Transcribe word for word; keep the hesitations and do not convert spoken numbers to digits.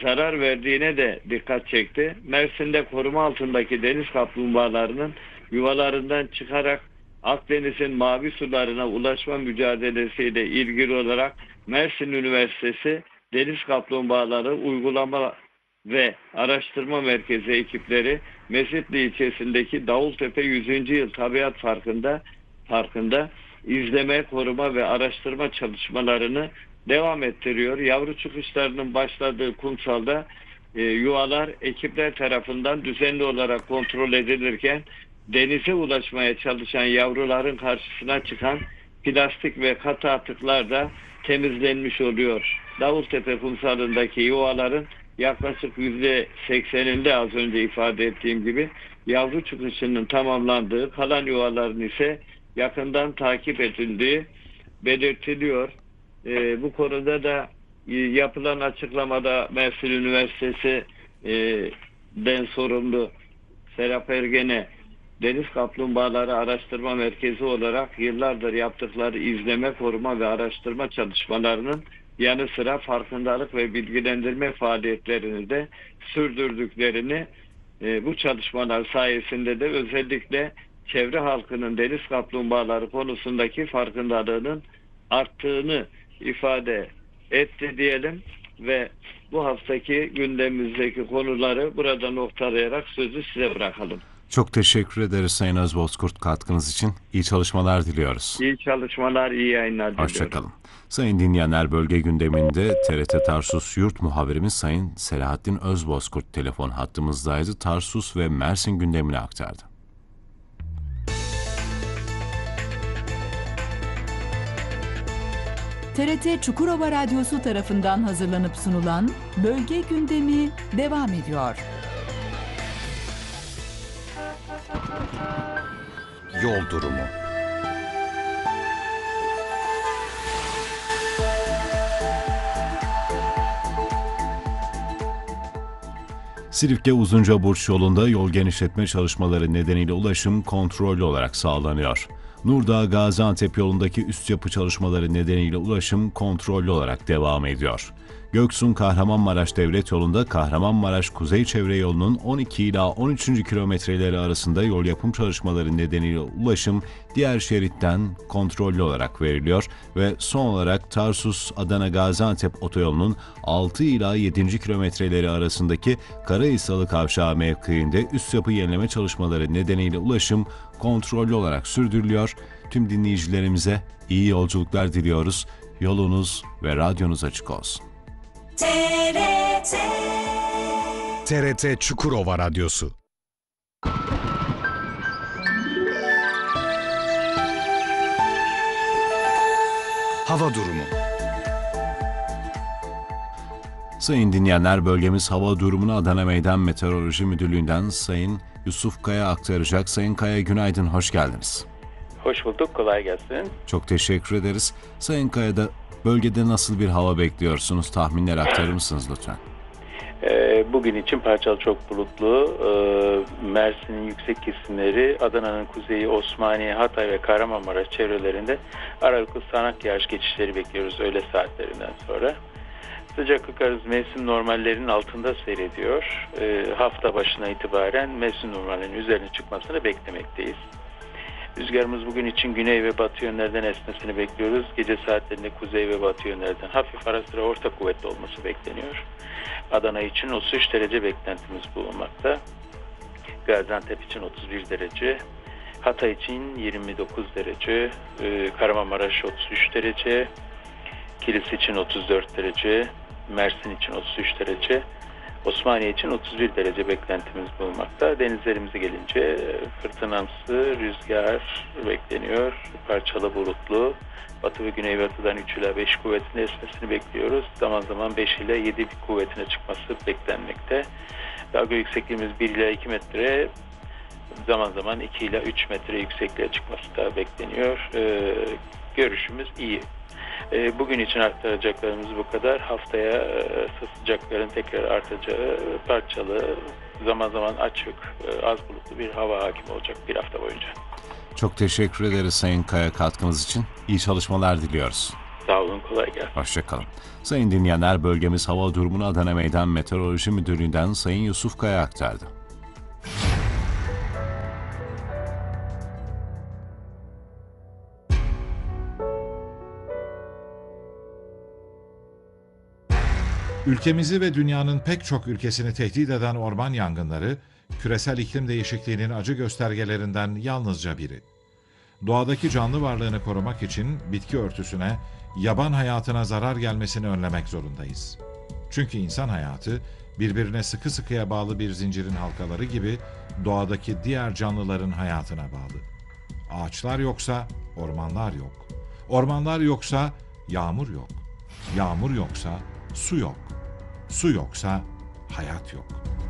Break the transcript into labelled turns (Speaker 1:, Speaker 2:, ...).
Speaker 1: zarar verdiğine de dikkat çekti. Mersin'de koruma altındaki deniz kaplumbağalarının yuvalarından çıkarak Akdeniz'in mavi sularına ulaşma mücadelesiyle ilgili olarak Mersin Üniversitesi Deniz Kaplumbağaları Uygulama ve Araştırma Merkezi ekipleri Mesitli ilçesindeki Davultepe yüzüncü. Yıl Tabiat Parkı'nda parkında izleme, koruma ve araştırma çalışmalarını devam ettiriyor. Yavru çıkışlarının başladığı kumsalda e, yuvalar ekipler tarafından düzenli olarak kontrol edilirken denize ulaşmaya çalışan yavruların karşısına çıkan plastik ve katı atıklar da temizlenmiş oluyor. Davultepe kumsalındaki yuvaların yaklaşık yüzde sekseninde az önce ifade ettiğim gibi yavru çıkışının tamamlandığı, kalan yuvaların ise yakından takip edildiği belirtiliyor. Ee, bu konuda da e, yapılan açıklamada Mersin Üniversitesi'den sorumlu Serap Ergen'e Deniz Kaplumbağaları Araştırma Merkezi olarak yıllardır yaptıkları izleme, koruma ve araştırma çalışmalarının yanı sıra farkındalık ve bilgilendirme faaliyetlerini de sürdürdüklerini, e, bu çalışmalar sayesinde de özellikle çevre halkının deniz kaplumbağaları konusundaki farkındalığının arttığını ifade etti diyelim ve bu haftaki gündemimizdeki konuları burada noktalayarak sözü size bırakalım.
Speaker 2: Çok teşekkür ederiz Sayın Özbozkurt katkınız için. İyi çalışmalar diliyoruz.
Speaker 1: İyi çalışmalar, iyi yayınlar diliyorum.
Speaker 2: Hoşçakalın. Sayın dinleyenler, bölge gündeminde T R T Tarsus Yurt muhabirimiz Sayın Selahattin Özbozkurt telefon hattımızdaydı. Tarsus ve Mersin gündemini aktardı.
Speaker 3: T R T Çukurova Radyosu tarafından hazırlanıp sunulan Bölge Gündemi devam ediyor.
Speaker 4: Yol durumu.
Speaker 2: Silifke Uzuncaburç yolunda yol genişletme çalışmaları nedeniyle ulaşım kontrollü olarak sağlanıyor. Nurdağ Gaziantep yolundaki üst yapı çalışmaları nedeniyle ulaşım kontrollü olarak devam ediyor. Göksun Kahramanmaraş Devlet Yolu'nda Kahramanmaraş Kuzey Çevre Yolu'nun on iki ila on üçüncü kilometreleri arasında yol yapım çalışmaları nedeniyle ulaşım diğer şeritten kontrollü olarak veriliyor ve son olarak Tarsus Adana Gaziantep otoyolunun altı ila yedinci kilometreleri arasındaki Karahisalı Kavşağı mevkiinde üst yapı yenileme çalışmaları nedeniyle ulaşım kontrollü olarak sürdürülüyor. Tüm dinleyicilerimize iyi yolculuklar diliyoruz. Yolunuz ve radyonuz açık olsun.
Speaker 4: T R T T R T Çukurova Radyosu. Hava durumu.
Speaker 2: Sayın dinleyenler, bölgemiz hava durumunu Adana Meydan Meteoroloji Müdürlüğü'nden Sayın Yusuf Kaya aktaracak. Sayın Kaya, günaydın, hoş geldiniz.
Speaker 5: Hoş bulduk, kolay gelsin.
Speaker 2: Çok teşekkür ederiz. Sayın Kaya, da bölgede nasıl bir hava bekliyorsunuz? Tahminler aktarır mısınız lütfen?
Speaker 5: Bugün için parçalı çok bulutlu. Mersin'in yüksek kesimleri, Adana'nın kuzeyi, Osmaniye, Hatay ve Kahramanmaraş çevrelerinde aralıklı sağanak yağış geçişleri bekliyoruz öğle saatlerinden sonra. Sıcaklık arız mevsim normallerinin altında seyrediyor. Hafta başına itibaren mevsim normallerinin üzerine çıkmasını beklemekteyiz. Rüzgarımız bugün için güney ve batı yönlerden esmesini bekliyoruz. Gece saatlerinde kuzey ve batı yönlerden hafif ara sıra orta kuvvetli olması bekleniyor. Adana için otuz üç derece beklentimiz bulunmakta. Gaziantep için otuz bir derece. Hatay için yirmi dokuz derece. Kahramanmaraş otuz üç derece. Kilis için otuz dört derece. Mersin için otuz üç derece. Osmaniye için otuz bir derece beklentimiz bulunmakta. Denizlerimize gelince fırtınamsı rüzgar bekleniyor. Parçalı bulutlu. Batı ve güneybatıdan üç ila beş kuvvetinde esmesini bekliyoruz. Zaman zaman beş ila yedi kuvvetine çıkması beklenmekte. Dalga yüksekliğimiz bir ila iki metre, zaman zaman iki ila üç metre yüksekliğe çıkması da bekleniyor. Ee, görüşümüz iyi. Ee, bugün için aktaracaklarımız bu kadar. Haftaya e, sıcakların tekrar artacağı, parçalı, zaman zaman açık, e, az bulutlu bir hava hakim olacak bir hafta boyunca.
Speaker 2: Çok teşekkür ederiz Sayın Kaya katkınız için. İyi çalışmalar diliyoruz.
Speaker 5: Sağ olun, kolay gelsin.
Speaker 2: Hoşçakalın. Sayın dinleyenler, bölgemiz hava durumunu Adana Meydan Meteoroloji Müdürlüğü'nden Sayın Yusuf Kaya aktardı.
Speaker 6: Ülkemizi ve dünyanın pek çok ülkesini tehdit eden orman yangınları, küresel iklim değişikliğinin acı göstergelerinden yalnızca biri. Doğadaki canlı varlığını korumak için bitki örtüsüne, yaban hayatına zarar gelmesini önlemek zorundayız. Çünkü insan hayatı, birbirine sıkı sıkıya bağlı bir zincirin halkaları gibi doğadaki diğer canlıların hayatına bağlı. Ağaçlar yoksa ormanlar yok. Ormanlar yoksa yağmur yok. Yağmur yoksa su yok. Su yoksa hayat yok.